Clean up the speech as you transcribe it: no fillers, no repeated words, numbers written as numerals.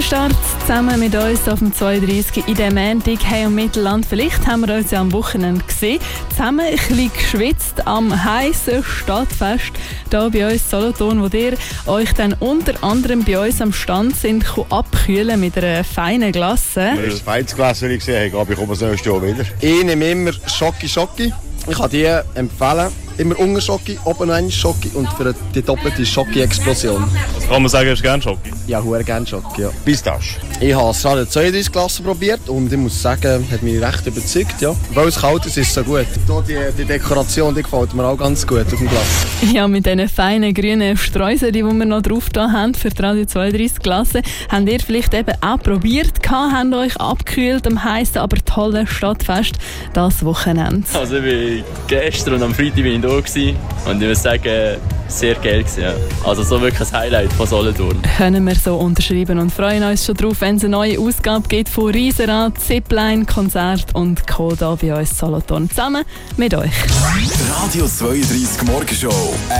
Wochenstart zusammen mit uns auf dem 32 in dem Montag. Hey und Mittelland, vielleicht haben wir uns ja am Wochenende gesehen. Zusammen ein bisschen geschwitzt am heißen Stadtfest hier bei uns Solothurn, wo ihr euch dann unter anderem bei uns am Stand sind abkühlen mit einer feinen Glasse. Das ist ein feines Glas, das ich gesehen habe. Ich komme das nächste Jahr wieder. Ich nehme immer Schoki. Ich kann die empfehlen. Immer unten Schoki, oben ein Schoki und für die doppelte Schoki-Explosion. Was kann man sagen, hast du gerne Schoki? Ja, sehr gerne Schoki, ja. Pistache. Ich habe das Radio 32 Klasse probiert und ich muss sagen, hat mich recht überzeugt, ja. Weil es kalt ist, ist es so gut. Hier die Dekoration, die gefällt mir auch ganz gut auf dem Glas. Ja, mit diesen feinen grünen Streuseln, die wir noch drauf da haben für die Radio 32 Klasse, habt ihr vielleicht eben auch probiert, habt euch abgekühlt am heißen, aber tollen Stadtfest das Wochenende. Also ich war gestern und am Freitag bin ich da gewesen, und ich muss sagen, sehr geil gewesen, ja. Also so wirklich ein Highlight von Solothurn. Können wir so unterschreiben und freuen uns schon drauf, wenn es eine neue Ausgabe gibt von Riesenrad, Zipline, Konzert und Co. da bei uns Solothurn zusammen mit euch. Radio 32 Morgenshow.